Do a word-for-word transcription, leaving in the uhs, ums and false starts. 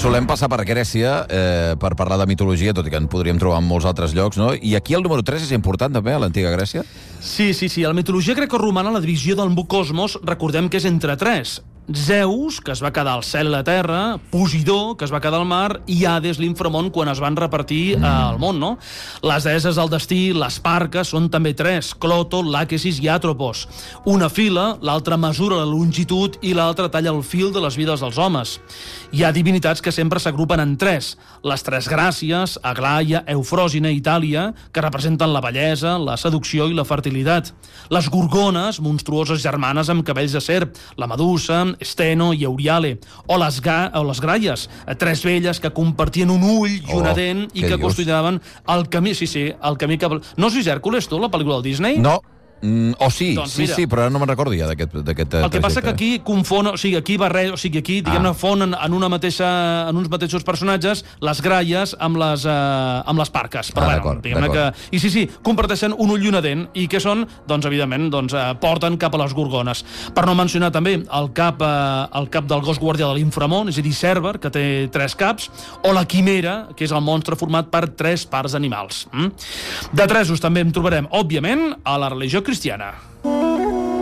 Solem passar per Grècia eh, per parlar de mitologia, tot i que en podríem trobar en molts altres llocs, no? I aquí el número tres és important també, a l'antiga Grècia? Sí, sí, sí. A la mitologia grecorromana, la divisió del cosmos, recordem que és entre tres. Zeus, que es va quedar al cel i la terra, Posidó, que es va quedar al mar, i Hades, l'inframón, quan es van repartir mm. al món, no? Les deeses del destí, les parques, són també tres: Cloto, Làquesis i Àtropos. Una fila, l'altra mesura la longitud i l'altra talla el fil de les vides dels homes. Hi ha divinitats que sempre s'agrupen en tres: les tres gràcies, Aglaia, Eufròsina i Itàlia, que representen la bellesa, la seducció i la fertilitat. Les gorgones, monstruoses germanes amb cabells de serp, la Medusa, Esteno i Euriale. O les, ga, o les graies, tres velles que compartien un ull i oh, una dent i que custodiaven el camí, sí, sí, el camí que... No has vist Hèrcules, tu, la pel·lícula del Disney? No. Mm, o sí, doncs sí, mira, sí, però no me'n recordo ja d'aquest trajecte. El que passa que aquí confon, o sigui, aquí barre, o sigui, aquí, diguem-ne, ah. fonen en una mateixa, en uns mateixos personatges les graies amb les, eh, amb les parques. Però, ah, bueno, diguem-ne que... I sí, sí, comparteixen un ull i una dent. I què són? Doncs, evidentment, doncs, eh, porten cap a les gorgones. Per no mencionar també el cap, eh, el cap del gos guardià de l'inframón, és a dir, Cèrber, que té tres caps, o la quimera, que és el monstre format per tres parts animals. Mm? De tresos també en trobarem, òbviament, a la religió cristiana.